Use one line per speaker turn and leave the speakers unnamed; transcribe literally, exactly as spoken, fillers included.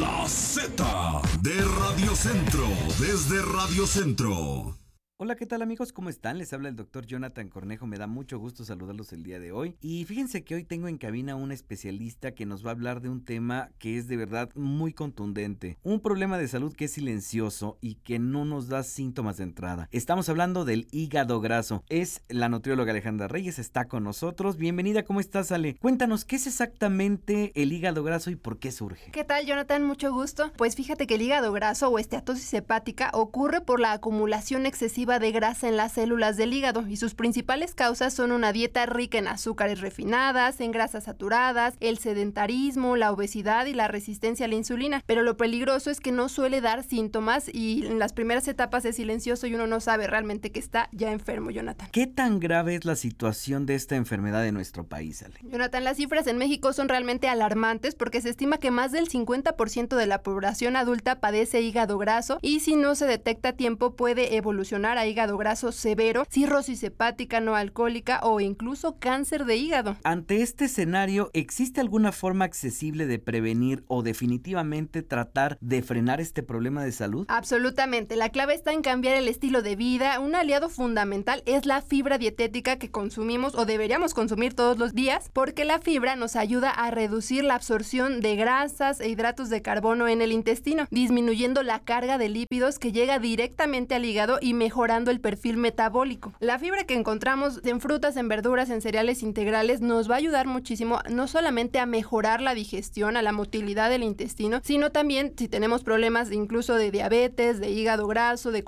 La Z de Radio Centro, desde Radio Centro.
Hola, ¿qué tal amigos? ¿Cómo están? Les habla el doctor Jonathan Cornejo, me da mucho gusto saludarlos el día de hoy. Y fíjense que hoy tengo en cabina a un especialista que nos va a hablar de un tema que es de verdad muy contundente. Un problema de salud que es silencioso y que no nos da síntomas de entrada. Estamos hablando del hígado graso. Es la nutrióloga Alejandra Reyes, está con nosotros. Bienvenida, ¿cómo estás, Ale? Cuéntanos, ¿qué es exactamente el hígado graso y por qué surge?
¿Qué tal, Jonathan? Mucho gusto. Pues fíjate que el hígado graso o esteatosis hepática ocurre por la acumulación excesiva de grasa en las células del hígado y sus principales causas son una dieta rica en azúcares refinadas, en grasas saturadas, el sedentarismo, la obesidad y la resistencia a la insulina. Pero lo peligroso es que no suele dar síntomas y en las primeras etapas es silencioso y uno no sabe realmente que está ya enfermo, Jonathan.
¿Qué tan grave es la situación de esta enfermedad en nuestro país, Ale?
Jonathan, las cifras en México son realmente alarmantes porque se estima que más del cincuenta por ciento de la población adulta padece hígado graso y si no se detecta a tiempo puede evolucionar a hígado graso severo, cirrosis hepática no alcohólica o incluso cáncer de hígado.
Ante este escenario, ¿existe alguna forma accesible de prevenir o definitivamente tratar de frenar este problema de salud?
Absolutamente, la clave está en cambiar el estilo de vida. Un aliado fundamental es la fibra dietética que consumimos o deberíamos consumir todos los días porque la fibra nos ayuda a reducir la absorción de grasas e hidratos de carbono en el intestino, disminuyendo la carga de lípidos que llega directamente al hígado y mejorando el perfil metabólico. La fibra que encontramos en frutas, en verduras, en cereales integrales nos va a ayudar muchísimo no solamente a mejorar la digestión, a la motilidad del intestino, sino también si tenemos problemas incluso de diabetes, de hígado graso, de